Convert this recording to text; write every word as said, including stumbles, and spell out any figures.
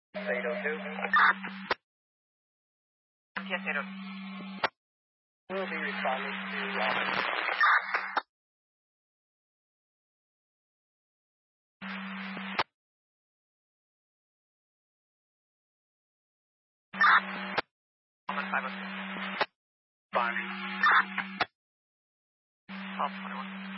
eight oh two. Yes, eight oh two. We'll be responding to, uh, five oh two. Bonding. twelve twenty-one.